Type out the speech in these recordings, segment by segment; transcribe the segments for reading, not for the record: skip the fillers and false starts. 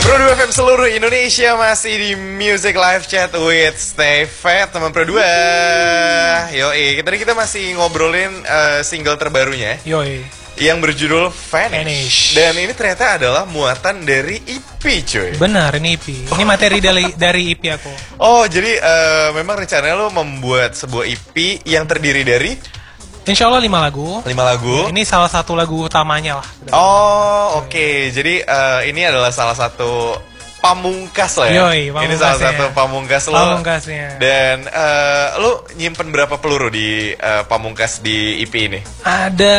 Pro 2 FM seluruh Indonesia masih di Music Live Chat with Stay Fat, teman Pro 2. Yoi, tadi kita masih ngobrolin single terbarunya. Yoi. Yang berjudul Vanish. Dan ini ternyata adalah muatan dari EP, cuy. Benar, ini EP. Ini materi dari EP aku. Oh, jadi memang rencananya lo membuat sebuah EP yang terdiri dari Insya Allah 5 lagu. 5 lagu. Ini salah satu lagu utamanya lah. Oh, oke. Jadi ini adalah salah satu pamungkas lah ya. Yoi, ini salah satu pamungkas lo. Pamungkasnya. Dan lo nyimpen berapa peluru di pamungkas di EP ini? Ada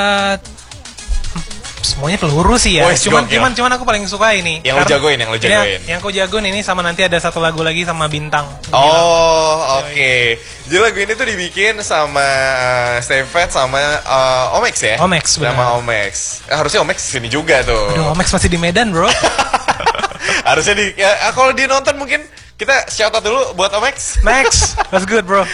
semuanya peluru sih ya. Wes, cuman aku paling suka ini. Yang lo jagoin. Yang aku jagoin ini, sama nanti ada satu lagu lagi sama Bintang. Oh, oke. Jadi lagu ini tuh dibikin sama Stay Fat sama Omex ya? Omex, benar. Sama Omex. Harusnya Omex sini juga tuh. Aduh, Omex masih di Medan, bro. Harusnya kalau dia nonton mungkin kita shout out dulu buat Omex. Max, that's good, bro.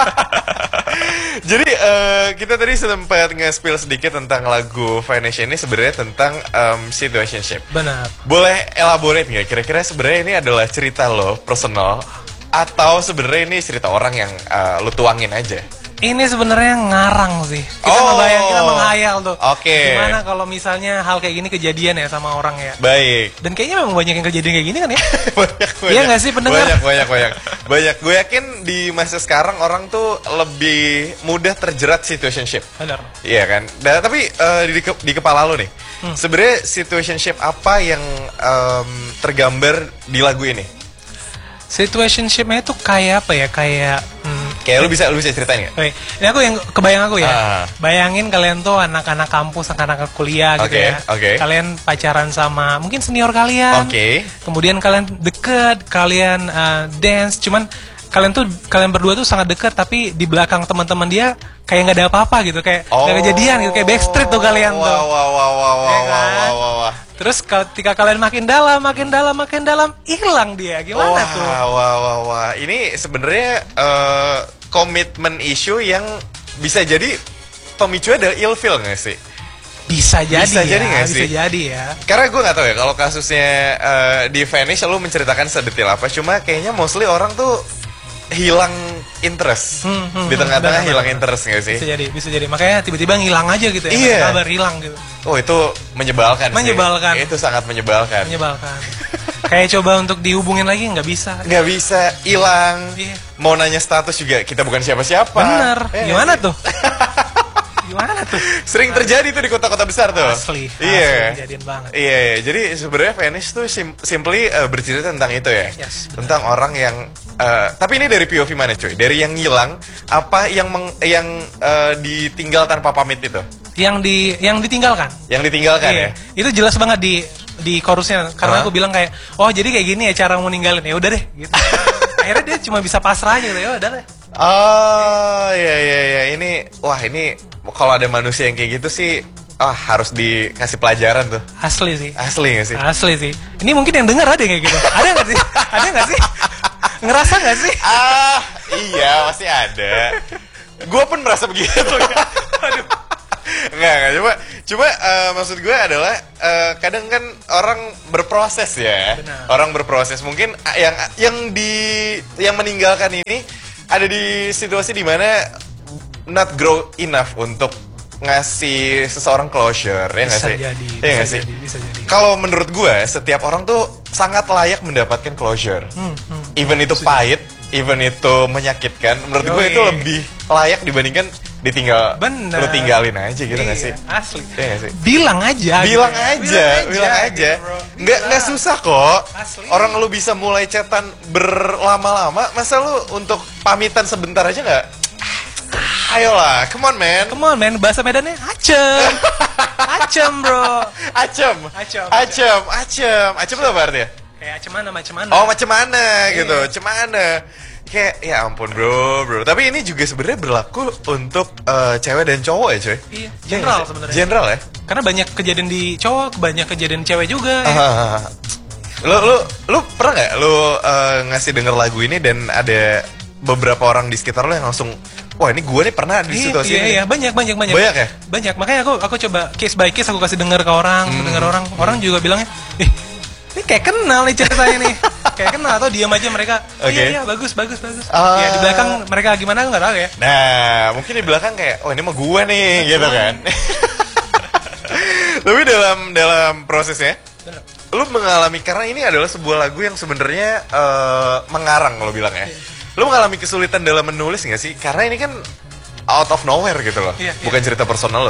Jadi kita tadi sempat nge-spill sedikit tentang lagu Vanish ini, sebenarnya tentang situationship. Benar. Boleh elaborate nggak? Kira-kira sebenarnya ini adalah cerita lo personal atau sebenarnya ini cerita orang yang lo tuangin aja? Ini sebenarnya ngarang sih. Kita menghayal tuh. Oke. Gimana kalau misalnya hal kayak gini kejadian ya sama orang ya? Baik. Dan kayaknya memang banyak yang kejadian kayak gini kan ya? banyak. Iya nggak sih pendengar? Banyak. Gue yakin di masa sekarang orang tuh lebih mudah terjerat situationship. Benar. Iya kan. Tapi di kepala lo nih, sebenarnya situationship apa yang tergambar di lagu ini? Situationshipnya itu kayak apa ya? Kayak Kayak lu bisa ceritain nggak? Oke, ini aku yang kebayang aku ya. Bayangin kalian tuh anak-anak kampus, anak-anak kuliah gitu ya. Kalian pacaran sama mungkin senior kalian. Kemudian kalian deket, kalian dance. Cuman kalian berdua tuh sangat dekat, tapi di belakang teman-teman dia kayak nggak ada apa-apa gitu, kayak nggak kejadian gitu, kayak backstreet tuh kalian tuh. Wah. Terus ketika kalian makin dalam, hilang dia. Gimana tuh? Wah. Ini sebenarnya komitmen issue yang bisa jadi pemicunya adalah ilfeel nggak sih? Bisa jadi nggak sih? Bisa jadi ya. Karena gue nggak tahu ya kalau kasusnya di Vanish lu menceritakan sedetail apa. Cuma kayaknya mostly orang tuh hilang interest di tengah-tengah hilang interest nggak sih? Bisa jadi. Makanya tiba-tiba ngilang aja gitu ya. Iya. Kabar hilang gitu. Oh, itu menyebalkan sih. Itu sangat menyebalkan. Kayak coba untuk dihubungin lagi nggak bisa. Nggak bisa, hilang. Iya. Mau nanya status juga kita bukan siapa-siapa. Bener. Gimana tuh? Sering terjadi tuh di kota-kota besar tuh. Asli kejadian banget. Iya. Jadi sebenarnya Vanish tuh simply bercerita tentang itu ya. Yes, tentang orang yang tapi ini dari POV mana cuy? Dari yang ngilang apa yang ditinggal tanpa pamit itu? Yang ditinggalkan. Yang ditinggalkan ya. Itu jelas banget di chorusnya, karena aku bilang kayak, oh jadi kayak gini ya cara mau ninggalin, ya udah deh gitu. Akhirnya dia cuma bisa pasrah aja gitu, ya udah deh. Oh iya. Ini kalau ada manusia yang kayak gitu sih harus dikasih pelajaran tuh. Asli sih. Asli gak sih? Asli sih. Ini mungkin yang denger ada yang kayak gitu. Ada gak sih? Ngerasa gak sih? Iya pasti ada. Gue pun merasa begitu. Aduh. Enggak. Cuma maksud gue adalah kadang kan orang berproses ya. Benar. Orang berproses. Mungkin yang meninggalkan ini ada di situasi dimana not grow enough untuk ngasih seseorang closure, ya nggak sih? Bisa jadi. Kalau menurut gue, setiap orang tuh sangat layak mendapatkan closure. Even itu pahit, even itu menyakitkan, menurut gue itu lebih layak dibandingkan ditinggal. Bener. Lu tinggalin aja gitu nggak sih? Asli. Iya nggak sih? Bilang aja. Gitu, nggak susah kok. Asli. Orang lu bisa mulai chatan berlama-lama, masa lu untuk pamitan sebentar aja nggak? Ayolah, come on man. Bahasa Medannya acem. Acem, bro. Acem itu apa artinya? Kayak macam mana. Oh, macam mana gitu. Cemana. Kayak ya ampun bro. Tapi ini juga sebenarnya berlaku untuk cewek dan cowok ya, coy. Iya, general sebenarnya. General ya? Karena banyak kejadian di cowok, banyak kejadian cewek juga. Lu pernah nggak lu ngasih denger lagu ini dan ada beberapa orang di sekitar lu yang langsung, wah ini gue nih pernah di situasi ini. Iya, banyak. Banyak ya? Banyak, makanya aku coba case by case aku kasih denger ke orang, orang juga bilangnya, Ini kayak kenal nih ceritanya nih. Kayak kenal atau diam aja mereka. Oh iya bagus. Ya di belakang mereka gimana nggak tahu ya. Nah mungkin di belakang kayak oh ini mah gue nih gitu kan. Tapi dalam prosesnya lu mengalami, karena ini adalah sebuah lagu yang sebenarnya mengarang lo bilang ya. Lu mengalami kesulitan dalam menulis nggak sih? Karena ini kan out of nowhere gitu loh, bukan cerita personal lo.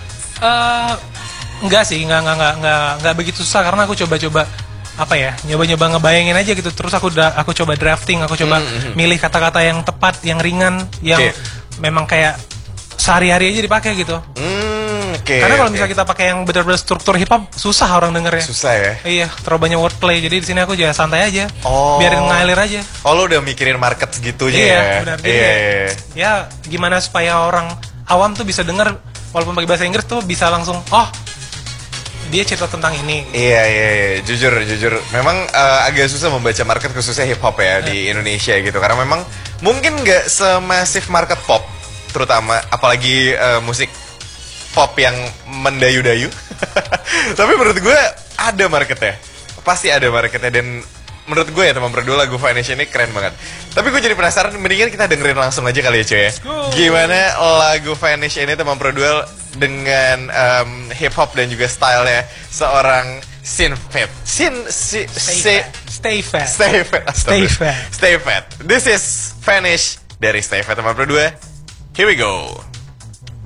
Enggak sih, enggak begitu susah karena aku coba-coba apa ya, nyoba-nyoba ngebayangin aja gitu. Terus aku coba drafting, aku coba milih kata-kata yang tepat, yang ringan, yang memang kayak sehari-hari aja dipakai gitu. Karena kalau misalnya kita pakai yang benar-benar struktur hip hop susah orang dengernya. Susah ya. Iya, terlalu banyak wordplay. Jadi di sini aku juga santai aja. Biarin ngalir aja. Oh, lo udah mikirin market segitunya ya? Iya, benar. Ya, gimana supaya orang awam tuh bisa denger walaupun pakai bahasa Inggris tuh bisa langsung dia cerita tentang ini. Iya. Jujur. Memang agak susah membaca market khususnya hip hop ya di Indonesia gitu. Karena memang mungkin nggak semasif market pop, terutama apalagi musik pop yang mendayu-dayu. Tapi menurut gue ada marketnya. Pasti ada marketnya. Dan menurut gue ya teman berdua lagu Vanish ini keren banget. Tapi gue jadi penasaran, mendingan kita dengerin langsung aja kali ya cuy ya. Gimana lagu Vanish ini teman berdua dengan hip hop dan juga stylenya seorang Synfat. Stay Fat. This is Vanish dari Stay Fat teman berdua. Here we go.